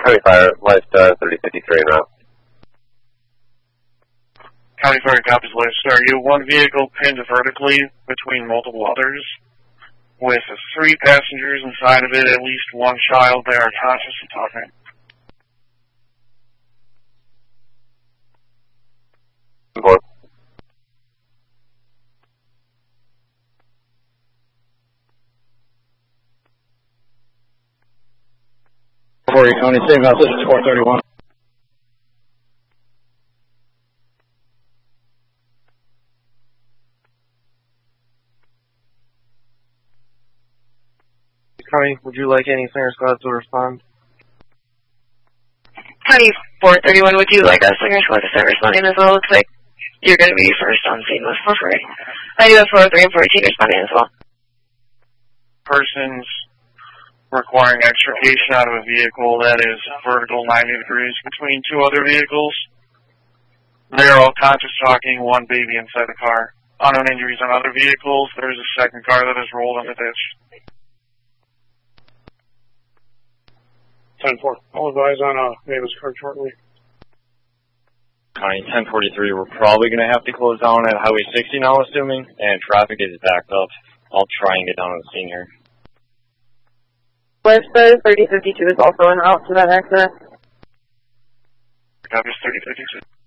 County Fire, Lifestar 3053 en route. County Fire copies Lifestar. You have one vehicle pinned vertically between multiple others with 3 passengers inside of it, at least one child. They are conscious and talking. Report. County, same house, this is 431. County, would you like any Slinger Squad to respond? County 431, would you like a Slinger Squad to start responding as well? Looks like you're going to be first on scene with 448. I do have 403 and 418 responding as well. Persons requiring extrication out of a vehicle that is vertical 90 degrees between 2 other vehicles. They are all conscious talking, one baby inside the car. Unknown injuries on other vehicles. There is a second car that is rolled in the ditch. 10-4. I'll advise on Mavis car shortly. County 1043, we're probably going to have to close down at Highway 60 now, assuming, and traffic is backed up. I'll try and get down to the scene here. Lifestar 3052 is also en route to that accident. Copies 3052.